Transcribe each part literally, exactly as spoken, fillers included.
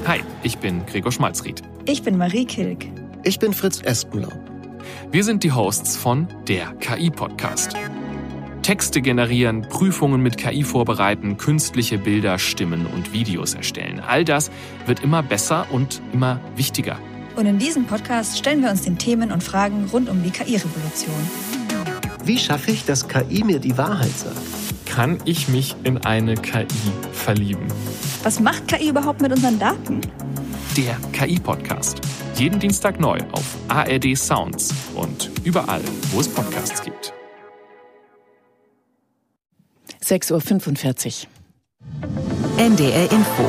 Hi, ich bin Gregor Schmalzried. Ich bin Marie Kilk. Ich bin Fritz Espenlaub. Wir sind die Hosts von der K I-Podcast. Texte generieren, Prüfungen mit K I vorbereiten, künstliche Bilder, Stimmen und Videos erstellen. All das wird immer besser und immer wichtiger. Und in diesem Podcast stellen wir uns den Themen und Fragen rund um die K I-Revolution. Wie schaffe ich, dass K I mir die Wahrheit sagt? Kann ich mich in eine K I verlieben? Was macht K I überhaupt mit unseren Daten? Der K I-Podcast. Jeden Dienstag neu auf A R D Sounds und überall, wo es Podcasts gibt. sechs Uhr fünfundvierzig. N D R Info.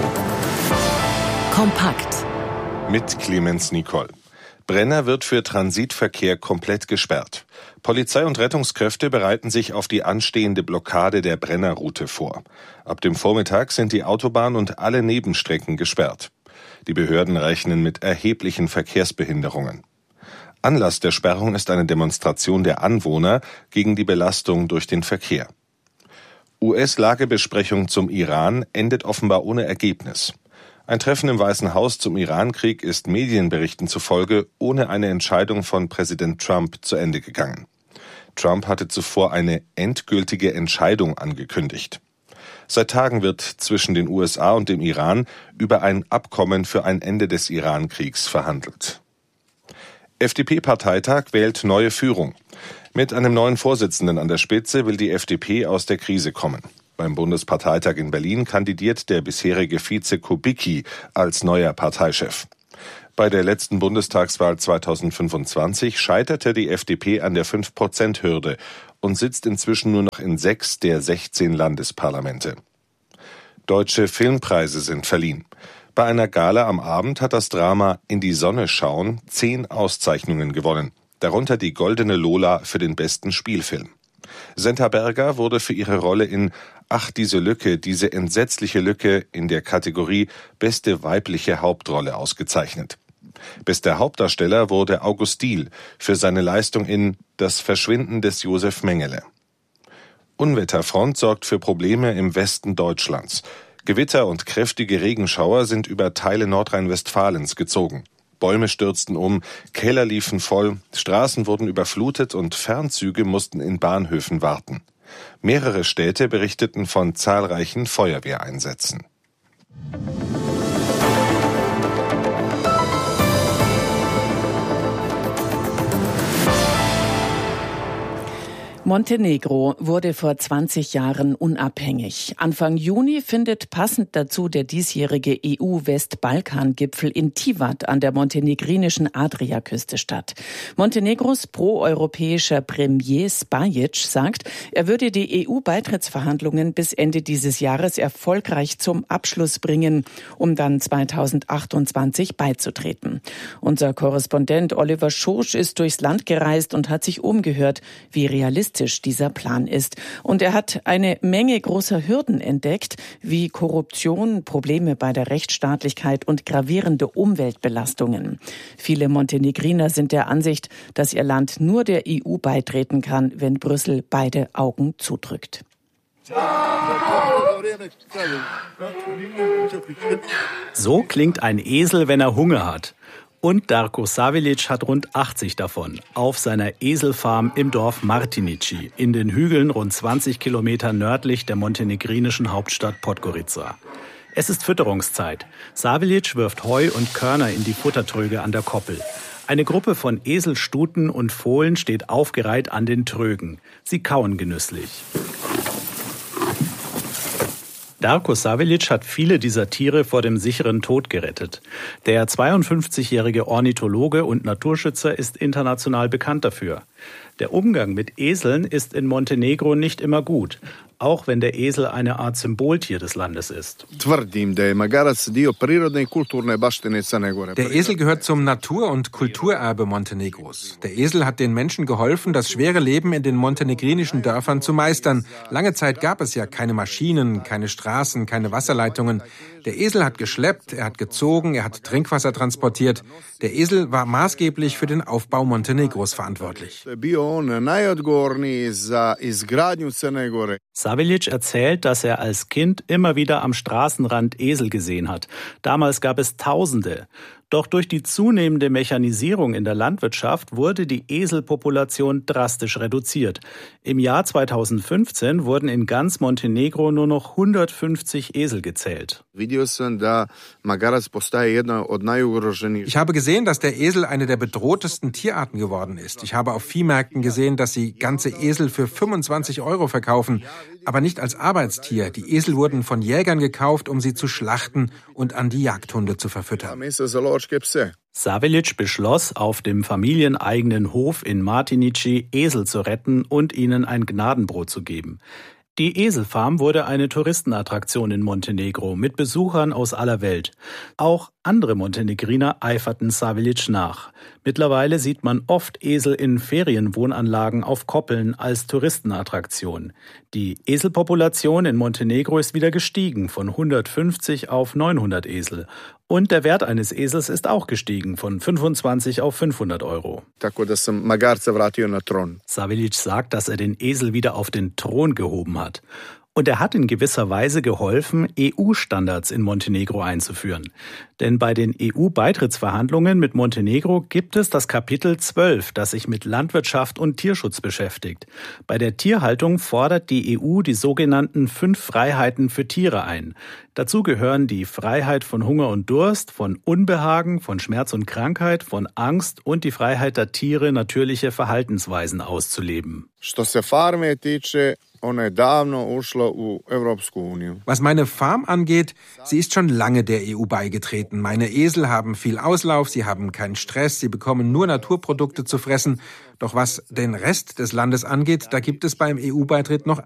Kompakt. Mit Clemens Nicol. Brenner wird für Transitverkehr komplett gesperrt. Polizei und Rettungskräfte bereiten sich auf die anstehende Blockade der Brennerroute vor. Ab dem Vormittag sind die Autobahn und alle Nebenstrecken gesperrt. Die Behörden rechnen mit erheblichen Verkehrsbehinderungen. Anlass der Sperrung ist eine Demonstration der Anwohner gegen die Belastung durch den Verkehr. U S-Lagebesprechung zum Iran endet offenbar ohne Ergebnis. Ein Treffen im Weißen Haus zum Irankrieg ist Medienberichten zufolge ohne eine Entscheidung von Präsident Trump zu Ende gegangen. Trump hatte zuvor eine endgültige Entscheidung angekündigt. Seit Tagen wird zwischen den U S A und dem Iran über ein Abkommen für ein Ende des Irankriegs verhandelt. F D P-Parteitag wählt neue Führung. Mit einem neuen Vorsitzenden an der Spitze will die F D P aus der Krise kommen. Beim Bundesparteitag in Berlin kandidiert der bisherige Vize Kubicki als neuer Parteichef. Bei der letzten Bundestagswahl zweitausendfünfundzwanzig scheiterte die F D P an der fünf Prozent Hürde und sitzt inzwischen nur noch in sechs der sechzehn Landesparlamente. Deutsche Filmpreise sind verliehen. Bei einer Gala am Abend hat das Drama In die Sonne schauen zehn Auszeichnungen gewonnen, darunter die Goldene Lola für den besten Spielfilm. Senta Berger wurde für ihre Rolle in Ach, diese Lücke, diese entsetzliche Lücke in der Kategorie Beste weibliche Hauptrolle ausgezeichnet. Bester Hauptdarsteller wurde August Diehl für seine Leistung in Das Verschwinden des Josef Mengele. Unwetterfront sorgt für Probleme im Westen Deutschlands. Gewitter und kräftige Regenschauer sind über Teile Nordrhein-Westfalens gezogen. Bäume stürzten um, Keller liefen voll, Straßen wurden überflutet und Fernzüge mussten in Bahnhöfen warten. Mehrere Städte berichteten von zahlreichen Feuerwehreinsätzen. Montenegro wurde vor zwanzig Jahren unabhängig. Anfang Juni findet passend dazu der diesjährige E U-Westbalkan-Gipfel in Tivat an der montenegrinischen Adriaküste statt. Montenegros proeuropäischer Premier Spajic sagt, er würde die E U-Beitrittsverhandlungen bis Ende dieses Jahres erfolgreich zum Abschluss bringen, um dann zweitausendachtundzwanzig beizutreten. Unser Korrespondent Oliver Schosch ist durchs Land gereist und hat sich umgehört, wie realistisch dieser Plan ist. Und er hat eine Menge großer Hürden entdeckt, wie Korruption, Probleme bei der Rechtsstaatlichkeit und gravierende Umweltbelastungen. Viele Montenegriner sind der Ansicht, dass ihr Land nur der E U beitreten kann, wenn Brüssel beide Augen zudrückt. So klingt ein Esel, wenn er Hunger hat. Und Darko Savilic hat rund achtzig davon auf seiner Eselfarm im Dorf Martinici in den Hügeln rund zwanzig Kilometer nördlich der montenegrinischen Hauptstadt Podgorica. Es ist Fütterungszeit. Savilic wirft Heu und Körner in die Futtertröge an der Koppel. Eine Gruppe von Eselstuten und Fohlen steht aufgereiht an den Trögen. Sie kauen genüsslich. Darko Savilic hat viele dieser Tiere vor dem sicheren Tod gerettet. Der zweiundfünfzigjährige Ornithologe und Naturschützer ist international bekannt dafür. Der Umgang mit Eseln ist in Montenegro nicht immer gut, auch wenn der Esel eine Art Symboltier des Landes ist. Der Esel gehört zum Natur- und Kulturerbe Montenegros. Der Esel hat den Menschen geholfen, das schwere Leben in den montenegrinischen Dörfern zu meistern. Lange Zeit gab es ja keine Maschinen, keine Straßen, keine Wasserleitungen. Der Esel hat geschleppt, er hat gezogen, er hat Trinkwasser transportiert. Der Esel war maßgeblich für den Aufbau Montenegros verantwortlich. Savilić erzählt, dass er als Kind immer wieder am Straßenrand Esel gesehen hat. Damals gab es Tausende. Doch durch die zunehmende Mechanisierung in der Landwirtschaft wurde die Eselpopulation drastisch reduziert. Im Jahr zweitausendfünfzehn wurden in ganz Montenegro nur noch hundertfünfzig Esel gezählt. Ich habe gesehen, dass der Esel eine der bedrohtesten Tierarten geworden ist. Ich habe auf Viehmärkten gesehen, dass sie ganze Esel für fünfundzwanzig Euro verkaufen, aber nicht als Arbeitstier. Die Esel wurden von Jägern gekauft, um sie zu schlachten und an die Jagdhunde zu verfüttern. Savilić beschloss, auf dem familieneigenen Hof in Martinici Esel zu retten und ihnen ein Gnadenbrot zu geben. Die Eselfarm wurde eine Touristenattraktion in Montenegro mit Besuchern aus aller Welt. Auch andere Montenegriner eiferten Savilić nach. Mittlerweile sieht man oft Esel in Ferienwohnanlagen auf Koppeln als Touristenattraktion. Die Eselpopulation in Montenegro ist wieder gestiegen von hundertfünfzig auf neunhundert Esel. Und der Wert eines Esels ist auch gestiegen von fünfundzwanzig auf fünfhundert Euro. Savilić sagt, dass er den Esel wieder auf den Thron gehoben hat. Und er hat in gewisser Weise geholfen, E U-Standards in Montenegro einzuführen. Denn bei den E U-Beitrittsverhandlungen mit Montenegro gibt es das Kapitel zwölf, das sich mit Landwirtschaft und Tierschutz beschäftigt. Bei der Tierhaltung fordert die E U die sogenannten fünf Freiheiten für Tiere ein. Dazu gehören die Freiheit von Hunger und Durst, von Unbehagen, von Schmerz und Krankheit, von Angst und die Freiheit der Tiere, natürliche Verhaltensweisen auszuleben. Was meine Farm angeht, sie ist schon lange der E U beigetreten. Meine Esel haben viel Auslauf, sie haben keinen Stress, sie bekommen nur Naturprodukte zu fressen. Doch was den Rest des Landes angeht, da gibt es beim E U-Beitritt noch